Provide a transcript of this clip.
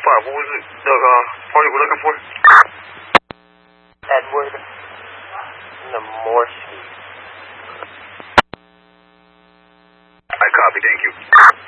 What was it? The party we're looking for? Edward Namorsky. I copy, thank you.